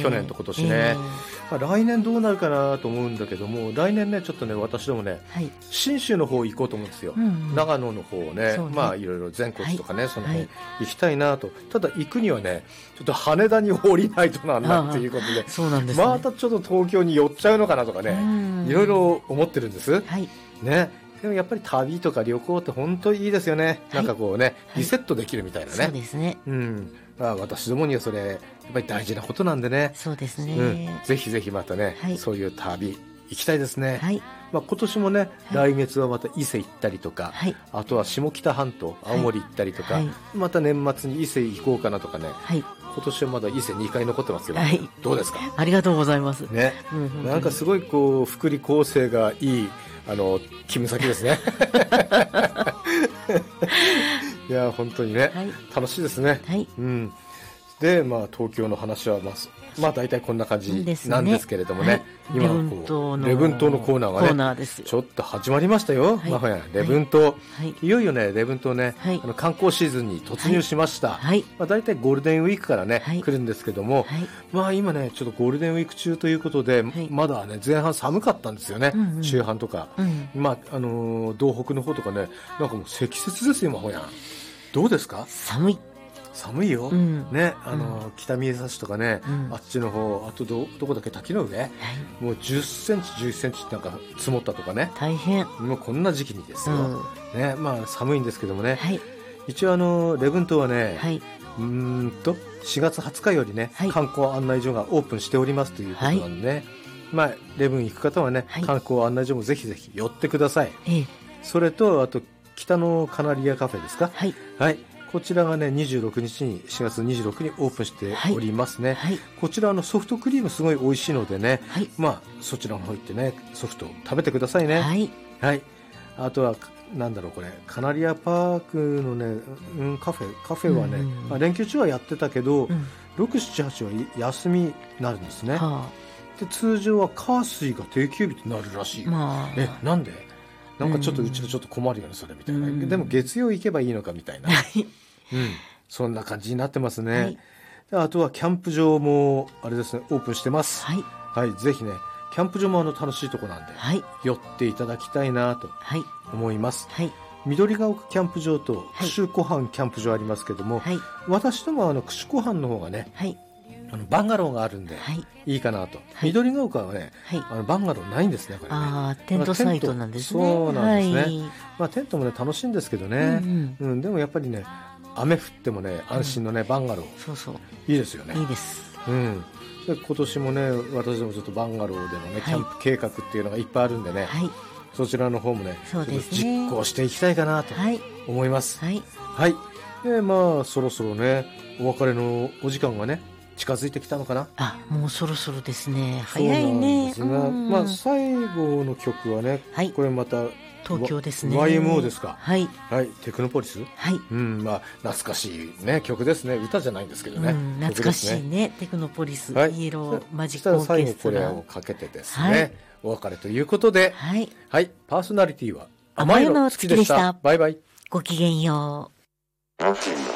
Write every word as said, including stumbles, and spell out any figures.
去年と今年ね、えーまあ、来年どうなるかなと思うんだけども、来年ねちょっとね私どもね、はい、信州の方行こうと思うんですよ、うんうん、長野の方を ね, ねまあいろいろ全国とかね、はい、その辺行きたいなと、はい、ただ行くにはねちょっと羽田に降りないとなんなっていうことで、そうなんですね、またちょっと東京に寄っちゃうのかなとかね、いろいろ思ってるんです、はい、ね。でもやっぱり旅とか旅行って本当にいいですよね、はい、なんかこうねリセットできるみたいなね、はい、そうですね、うん、まあ、私どもにはそれやっぱり大事なことなんでね、そうですね、うん、ぜひぜひまたね、はい、そういう旅行きたいですね、はい、まあ、今年もね、はい、来月はまた伊勢行ったりとか、はい、あとは下北半島青森行ったりとか、はい、また年末に伊勢行こうかなとかね、はい、今年はまだ伊勢にかい残ってますけど、はい、どうですか。 ありがとうございます、 ね、うん、なんかすごいこう福利厚生がいいあの勤務先ですねいや本当にね、はい、楽しいですね、はい、うん、で、まあ、東京の話はまあ、まあ、大体こんな感じなんですけれどもね、はい、今はこう礼文島のコーナーがねーーちょっと始まりましたよ、はい、まあ、礼文島、はい、いよいよね礼文島ね、はい、あの観光シーズンに突入しました、はい、まあ、大体ゴールデンウィークからね、はい、来るんですけども、はい、まあ、今ねちょっとゴールデンウィーク中ということで、はい、まだね前半寒かったんですよね、うんうん、中半とか、うん、まああのー、道北の方とかねなんかもう積雪ですよ今ほやん、どうですか。 寒い寒いよ、うん、ね、あの、うん、北見江差とかね、うん、あっちの方、あと ど, どこだっけ滝の上、はい、もうじゅっセンチじゅっセンチってなんか積もったとかね、大変、もうこんな時期にですよ、うん、ね、まあ寒いんですけどもね、はい、一応あの礼文島はね、はい、うーんとしがつはつかよりね、はい、観光案内所がオープンしておりますということなんでね、はい、まあ礼文行く方はね、はい、観光案内所もぜひぜひ寄ってください、ええ、それとあと北のカナリアカフェですか、はい、はい、こちらがねにじゅうろくにちにしがつにじゅうろくにちにオープンしておりますね、はいはい、こちらのソフトクリームすごい美味しいのでね、はい、まあそちらの方行ってねソフト食べてくださいね、はい、はい、あとはなんだろうこれカナリアパークのね、うん、カフェカフェはね、うんうん、まあ、連休中はやってたけど、うん、ろく、しち、はちは休みになるんですね、はあ、で通常は火水が定休日となるらしい、まあ、えなんでなんかちょっとうちのちょっと困るよねそれみたいな、うん、でも月曜行けばいいのかみたいな、うん、そんな感じになってますね、はい、であとはキャンプ場もあれですねオープンしてます、はい、はい、ぜひねキャンプ場もあの楽しいとこなんで、はい、寄っていただきたいなと思います、はい、緑が丘キャンプ場と櫛湖畔キャンプ場ありますけども、はい、私どもあの櫛湖畔の方がね、はい、あのバンガローがあるんで、はい、いいかなと、はい、緑が丘はね、はい、あのバンガローないんですねこれね、 あテントサイトなんですね、 そうなんですね、はい、まあ、テントもね楽しいんですけどね、うんうんうん、でもやっぱりね雨降ってもね安心のね、うん、バンガローそうそういいですよね、 いいです、 うん、で今年もね私どもちょっとバンガローでのね、はい、キャンプ計画っていうのがいっぱいあるんでね、はい、そちらの方もねそうですね実行していきたいかなと思います、はい、はい、でまあそろそろねお別れのお時間がね近づいてきたのかな。 あ、もうそろそろですね。早いね。 そうなんですが、まあ最後の曲はね、はい、これまた東京ですね。 ワイエムオー ですか。 はい。 はい。テクノポリス。はい。うん、まあ懐かしいね曲ですね。歌じゃないんですけどね。うん、 懐かしいね。テクノポリス、はい、イエローマジックオーケストラ。 最後これをかけてですね、はい、お別れということで、はい。はい。パーソナリティは甘いの月でした。 バイバイ。 ごきげんよう。